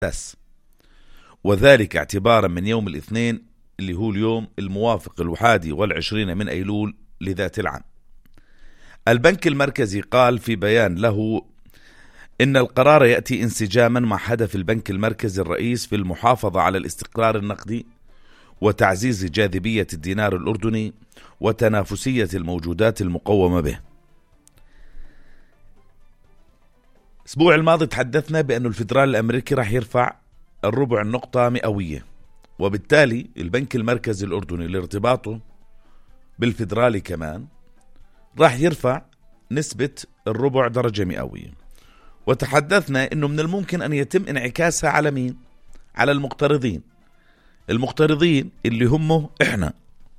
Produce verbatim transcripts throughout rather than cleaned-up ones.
الأساس، وذلك اعتبارا من يوم الاثنين اللي هو اليوم الموافق الحادي والعشرين من أيلول لذات العام. البنك المركزي قال في بيان له إن القرار يأتي انسجاما مع هدف البنك المركزي الرئيس في المحافظة على الاستقرار النقدي وتعزيز جاذبية الدينار الأردني وتنافسية الموجودات المقومة به. الأسبوع الماضي تحدثنا بأن الفدرال الأمريكي راح يرفع الربع النقطة مئوية، وبالتالي البنك المركزي الأردني لارتباطه بالفدرالي كمان راح يرفع نسبة الربع درجة مئوية، وتحدثنا أنه من الممكن أن يتم انعكاسها على مين؟ على المقترضين المقترضين اللي هم إحنا،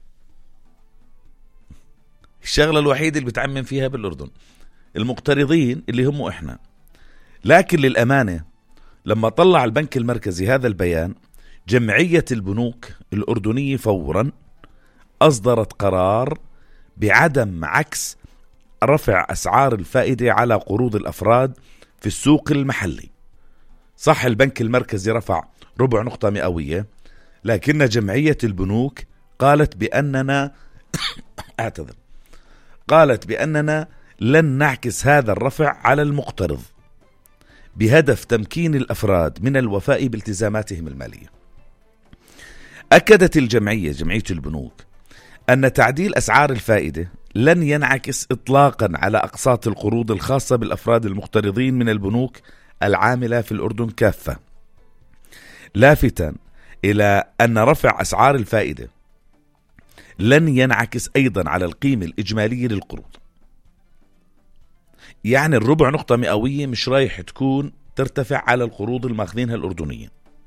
الشغلة الوحيدة اللي بتعمم فيها بالأردن المقترضين اللي هم إحنا. لكن للأمانة لما طلع البنك المركزي هذا البيان، جمعية البنوك الأردنية فورا أصدرت قرار بعدم عكس رفع أسعار الفائدة على قروض الأفراد في السوق المحلي. صح البنك المركزي رفع ربع نقطة مئوية، لكن جمعية البنوك قالت بأننا أعتذر قالت بأننا لن نعكس هذا الرفع على المقترض بهدف تمكين الأفراد من الوفاء بالتزاماتهم المالية. أكدت الجمعية جمعية البنوك أن تعديل أسعار الفائدة لن ينعكس إطلاقا على أقساط القروض الخاصة بالأفراد المقترضين من البنوك العاملة في الأردن كافة، لافتا إلى أن رفع أسعار الفائدة لن ينعكس أيضا على القيمة الإجمالية للقروض. يعني الربع نقطة مئوية مش رايح تكون ترتفع على القروض الماخذينها الأردنيين.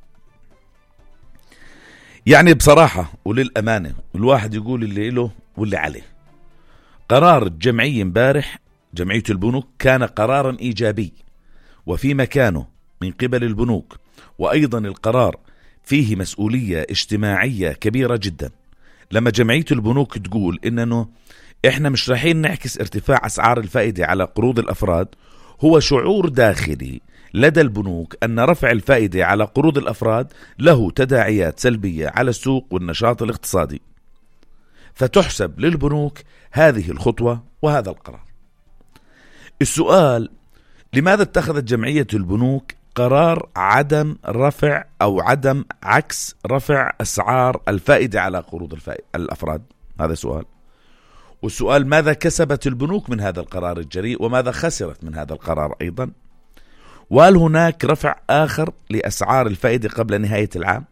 يعني بصراحة وللأمانة الواحد يقول اللي له واللي عليه. قرار الجمعية امبارح جمعية البنوك كان قرارا إيجابي وفي مكانه من قبل البنوك، وأيضا القرار فيه مسؤولية اجتماعية كبيرة جدا. لما جمعية البنوك تقول إنه إحنا مش رايحين نعكس ارتفاع أسعار الفائدة على قروض الأفراد، هو شعور داخلي لدى البنوك أن رفع الفائدة على قروض الأفراد له تداعيات سلبية على السوق والنشاط الاقتصادي، فتحسب للبنوك هذه الخطوة وهذا القرار. السؤال: لماذا اتخذت جمعية البنوك قرار عدم رفع أو عدم عكس رفع أسعار الفائدة على قروض الفائدة الأفراد؟ هذا سؤال. والسؤال: ماذا كسبت البنوك من هذا القرار الجريء وماذا خسرت من هذا القرار أيضا؟ وهل هناك رفع آخر لأسعار الفائدة قبل نهاية العام؟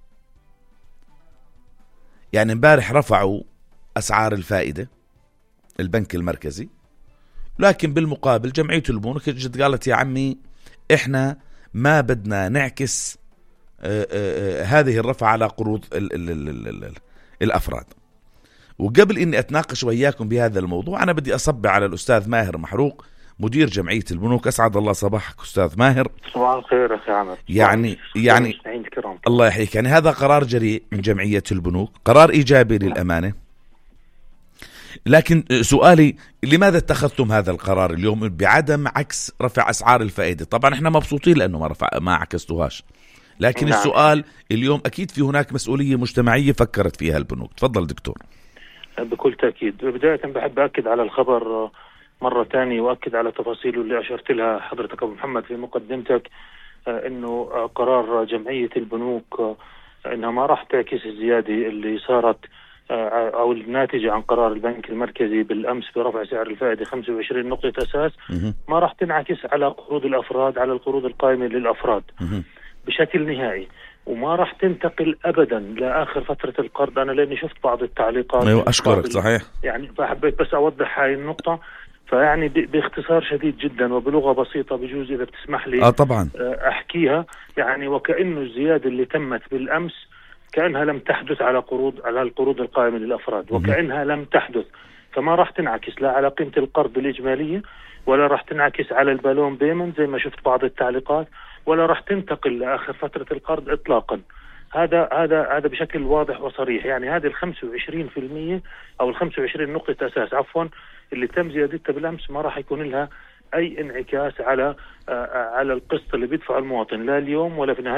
يعني امبارح رفعوا أسعار الفائدة البنك المركزي، لكن بالمقابل جمعية البنوك جد قالت يا عمي إحنا ما بدنا نعكس آآ آآ هذه الرفع على قروض ال ال ال ال ال الأفراد. وقبل إني أتناقش وإياكم بهذا الموضوع أنا بدي أصبع على الأستاذ ماهر محروق مدير جمعية البنوك. أسعد الله صباحك أستاذ ماهر. صباح الخير أخي عمر. يعني يعني الله يحييك. يعني هذا قرار جريء من جمعية البنوك، قرار إيجابي للأمانة، لكن سؤالي: لماذا اتخذتم هذا القرار اليوم بعدم عكس رفع أسعار الفائدة؟ طبعا احنا مبسوطين لأنه ما رفع ما عكستوهاش، لكن نعم. السؤال اليوم أكيد في هناك مسؤولية مجتمعية فكرت فيها البنوك. تفضل دكتور. بكل تأكيد. بداية بحب أكد على الخبر مرة تانية وأكد على تفاصيله اللي أشرت لها حضرتك أبو محمد في مقدمتك، إنه قرار جمعية البنوك إنها ما راح تعكس الزيادة اللي صارت أو الناتجة عن قرار البنك المركزي بالأمس برفع سعر الفائدة خمسة وعشرين نقطة أساس، ما راح تنعكس على قروض الأفراد، على القروض القائمة للأفراد بشكل نهائي، وما راح تنتقل أبدا لآخر فترة القرض. أنا لأني شفت بعض التعليقات. أيوة أشكرك. صحيح. يعني فحبيت بس أوضح هاي النقطة. فيعني باختصار شديد جدا وبلغة بسيطة بجوز إذا بتسمح لي آه طبعا أحكيها، يعني وكأنه الزيادة اللي تمت بالأمس كأنها لم تحدث على قروض على القروض القائمة للأفراد، وكأنها لم تحدث، فما راح تنعكس لا على قيمة القرض الإجمالية ولا راح تنعكس على البالون بيمنت زي ما شفت بعض التعليقات، ولا راح تنتقل لآخر فترة القرض إطلاقا. هذا هذا هذا بشكل واضح وصريح. يعني هذه الخمسة وعشرين في المية أو الخمسة وعشرين نقطة أساس عفوا اللي تم زيادتها بالأمس ما راح يكون لها أي انعكاس على على القسط اللي بيدفع المواطن لا اليوم ولا في نهاية